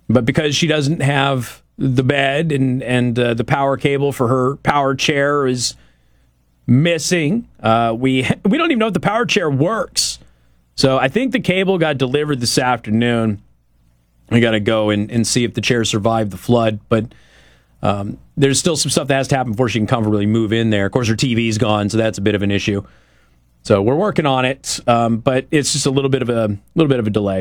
But because she doesn't have the bed and the power cable for her power chair is missing, we don't even know if the power chair works. So I think the cable got delivered this afternoon. We got to go and see if the chair survived the flood. But there's still some stuff that has to happen before she can comfortably move in there. Of course, her TV's gone, so that's a bit of an issue. So we're working on it, but it's just a little bit of a delay.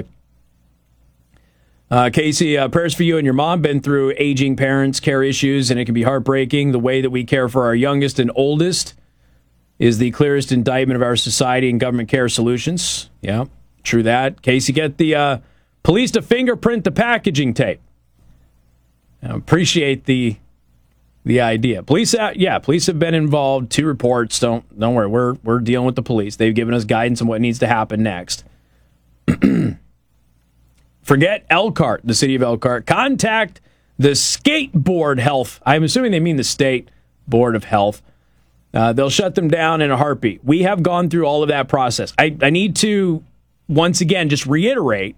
Casey, prayers for you and your mom. Been through aging parents, care issues, and it can be heartbreaking. The way that we care for our youngest and oldest is the clearest indictment of our society and government care solutions. Yeah, true that. Casey, get the police to fingerprint the packaging tape. I appreciate the idea. Police have been involved. 2 reports. Don't worry. We're dealing with the police. They've given us guidance on what needs to happen next. Forget Elkhart, the city of Elkhart. Contact the Skateboard Health. I'm assuming they mean the State Board of Health. They'll shut them down in a heartbeat. We have gone through all of that process. I need to, once again, just reiterate,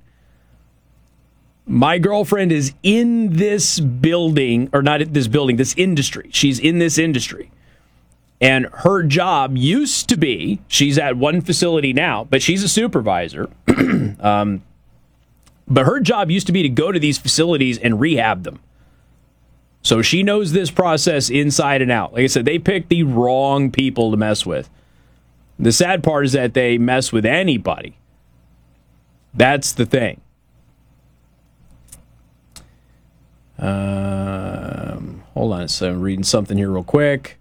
my girlfriend is in this building, or not this building, this industry. She's in this industry. And her job used to be, she's at one facility now, but she's a supervisor. But her job used to be to go to these facilities and rehab them. So she knows this process inside and out. Like I said, they picked the wrong people to mess with. The sad part is that they mess with anybody. That's the thing. Hold on a second. I'm reading something here real quick.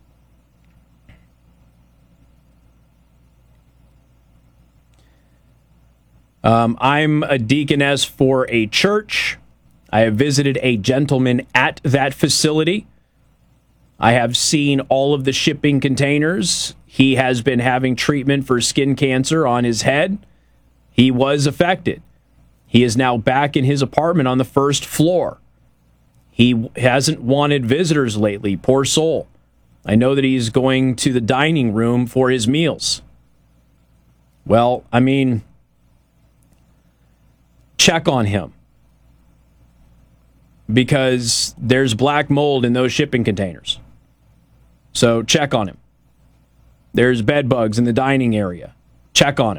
I'm a deaconess for a church. I have visited a gentleman at that facility. I have seen all of the shipping containers. He has been having treatment for skin cancer on his head. He was affected. He is now back in his apartment on the first floor. He hasn't wanted visitors lately, poor soul. I know that he's going to the dining room for his meals. Well, I mean, check on him, because there's black mold in those shipping containers. So check on him. There's bed bugs in the dining area. Check on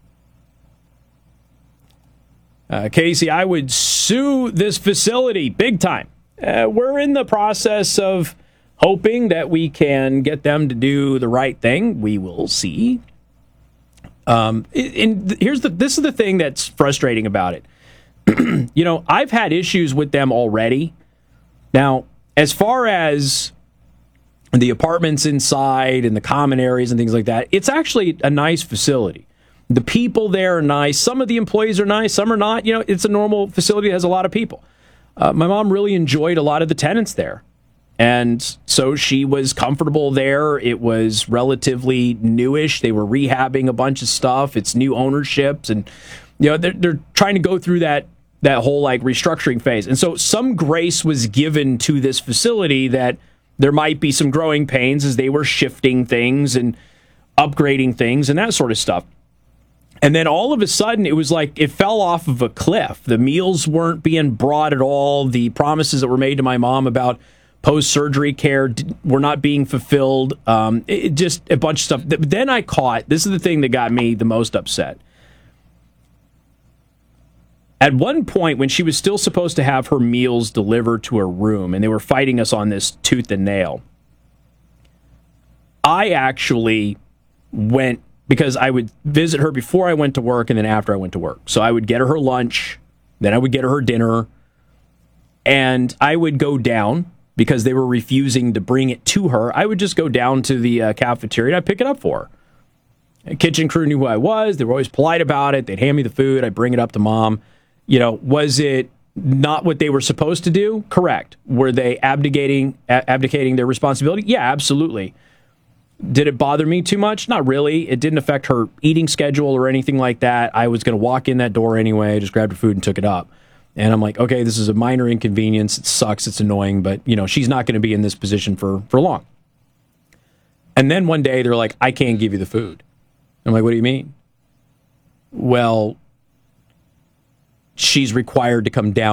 him. Casey, I would sue this facility big time. We're in the process of hoping that we can get them to do the right thing. We will see. This is the thing that's frustrating about it. You know, I've had issues with them already. Now, as far as the apartments inside and the common areas and things like that, it's actually a nice facility. The people there are nice. Some of the employees are nice. Some are not. You know, it's a normal facility that has a lot of people. My mom really enjoyed a lot of the tenants there. And so she was comfortable there. It was relatively newish. They were rehabbing a bunch of stuff. It's new ownerships. And, you know, they're trying to go through that whole, like, restructuring phase. And so some grace was given to this facility that there might be some growing pains as they were shifting things and upgrading things and that sort of stuff. And then all of a sudden, it was like it fell off of a cliff. The meals weren't being brought at all. The promises that were made to my mom about post-surgery care were not being fulfilled. Just a bunch of stuff. Then I caught, this is the thing that got me the most upset. At one point, when she was still supposed to have her meals delivered to her room, and they were fighting us on this tooth and nail, I actually went, because I would visit her before I went to work and then after I went to work. So I would get her lunch, then I would get her dinner, and I would go down, because they were refusing to bring it to her. I would just go down to the cafeteria and I'd pick it up for her. The kitchen crew knew who I was. They were always polite about it. They'd hand me the food. I'd bring it up to mom. You know, was it not what they were supposed to do? Correct. Were they abdicating their responsibility? Yeah, absolutely. Did it bother me too much? Not really. It didn't affect her eating schedule or anything like that. I was going to walk in that door anyway, just grabbed her food and took it up. And I'm like, okay, this is a minor inconvenience. It sucks. It's annoying. But, you know, she's not going to be in this position for long. And then one day they're like, I can't give you the food. I'm like, what do you mean? Well, she's required to come down